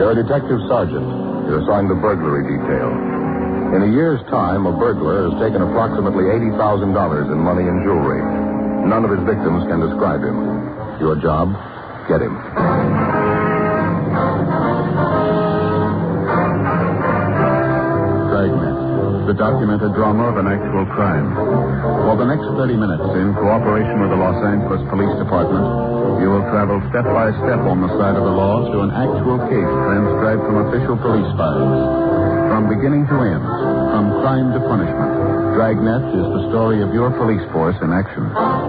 You're a detective sergeant. You're assigned the burglary detail. In a year's time, a burglar has taken approximately $80,000 in money and jewelry. None of his victims can describe him. Your job, get him. Dragnet, the documented drama of an actual crime. For the next 30 minutes, in cooperation with the Los Angeles Police Department, you will travel step by step on the side of the law through an actual case transcribed from official police files. From beginning to end, from crime to punishment, Dragnet is the story of your police force in action.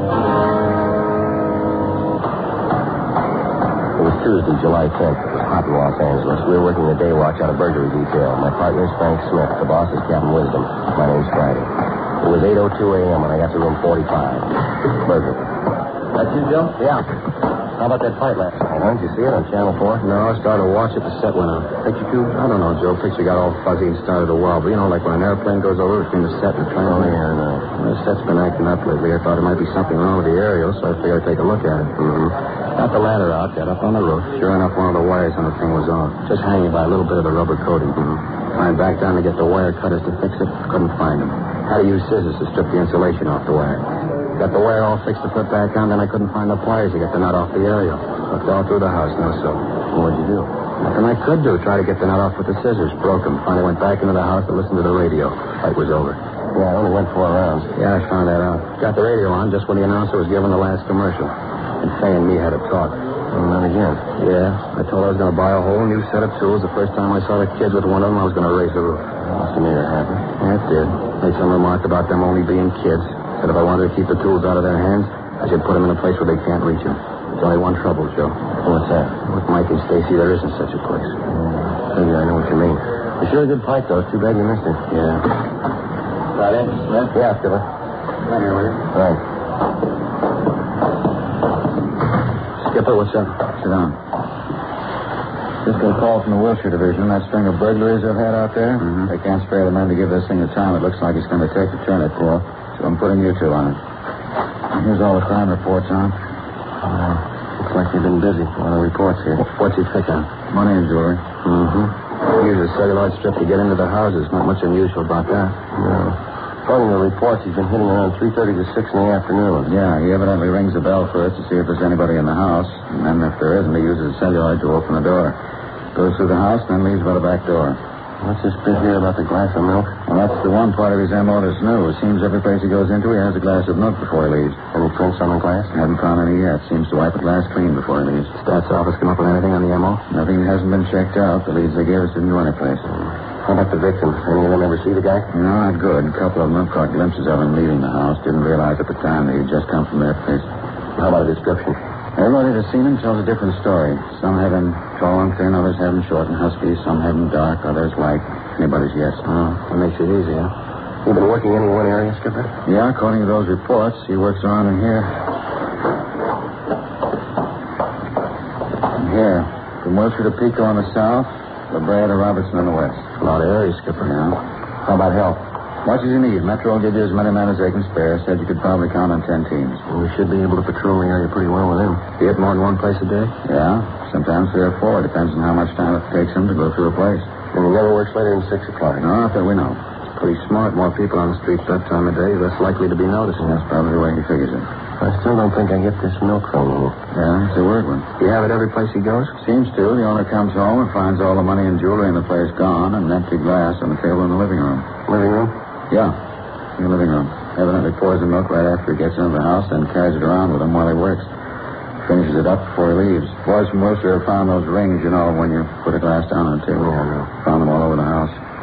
It was Tuesday, July 10th. It was hot in Los Angeles. We were working the day watch on a burglary detail. My partner is Frank Smith. The boss is Captain Wisdom. My name's Friday. It was 8:02 a.m. when I got to room 45. Burglary. That's you, Joe? Yeah. How about that fight last night, huh? Did you see it on Channel 4? No, I started to watch it. The set went out. Picture too? I don't know, Joe. Picture got all fuzzy and started to wobble. You know, like when an airplane goes over between the set and the train. Oh, yeah, I know. The set's been acting up lately. I thought there might be something wrong with the aerial, so I figured I'd take a look at it. Got the ladder out, got up on the roof. Sure enough, one of the wires on the thing was off. Just hanging by a little bit of the rubber coating. Climbed back down to get the wire cutters to fix it. Couldn't find them. Had to use scissors to strip the insulation off the wire. Got the wire all fixed to put back on, then I couldn't find the pliers to get the nut off the aerial. Looked all through the house, no so. What'd you do? Nothing I could do. Try to get the nut off with the scissors. Broke them. Finally went back into the house to listen to the radio. Fight was over. Yeah, I only went 4 rounds. Yeah, I found that out. Got the radio on just when the announcer was giving the last commercial. And Faye and me had a talk. Well, not again. Yeah, I told her I was going to buy a whole new set of tools. The first time I saw the kids with one of them, I was going to raise the roof. Must have made her happy. Yeah, it did. Made some remark about them only being kids. Said if I wanted to keep the tools out of their hands, I should put them in a place where they can't reach them. There's only one trouble, Joe. What's that? With Mike and Stacy, there isn't such a place. Maybe I know what you mean. It's sure a good fight, though. It's too bad you missed it. Yeah. Got in, Smith? Yeah, Skipper. Come here, will you? Right. Skipper, what's up? Sit down. Just got a call from the Wilshire Division. That string of burglaries they've had out there. They can't spare the men to give this thing the time it looks like it's going to take to turn it for. So I'm putting you two on it. And here's all the crime reports on. Looks like you've been busy. A lot of reports here. What's he pick on? Money and jewelry. Use a celluloid strip to get into the houses. Not much unusual about that. No. According to the reports, he's been hitting around 3:30 to 6 in the afternoon. Yeah, he evidently rings the bell first to see if there's anybody in the house. And then if there isn't, he uses a celluloid to open the door. Goes through the house and then leaves by the back door. What's this bit here about the glass of milk? Well, that's the one part of his M.O. that's new. It seems every place he goes into, he has a glass of milk before he leaves. Any prints on the glass? Haven't found any yet. Seems to wipe the glass clean before he leaves. Stats office come up with anything on the M.O.? Nothing hasn't been checked out. The leads they gave us didn't go anyplace. How about the victims? Any of them ever see the guy? No, not good. A couple of them have caught glimpses of him leaving the house. Didn't realize at the time that he'd just come from their place. How about a description? Everybody that's seen him tells a different story. Some have him tall and thin, others have him short and husky. Some have him dark, others light. Anybody's guess. That makes it easy, huh? You been working any one area, Skipper? Yeah, according to those reports, he works around in here. And here. From Wilshire to Pico on the south, La Brea to Robertson on the west. A lot of areas, Skipper. Yeah. How about help? Much as you need. Metro will give you as many men as they can spare. Said you could probably count on 10 teams. Well, we should be able to patrol the area pretty well with him. You hit more than one place a day? Yeah, sometimes 3 or 4. Depends on how much time it takes him to go through a place. And he never works later than 6 o'clock. No, not that we know. It's pretty smart. More people on the streets that time of day, less likely to be noticed. That's probably the way he figures it. I still don't think I get this milk from him. Yeah, it's a weird one. You have it every place he goes? Seems to. The owner comes home and finds all the money and jewelry in the place gone and an empty glass on the table in the living room. Living room? Yeah, in the living room. Evidently pours the milk right after he gets into the house and carries it around with him while he works. Finishes it up before he leaves. Boys from Wilshire have found those rings, you know, when you put a glass down on the table. Yeah, I know. Found them all over the house.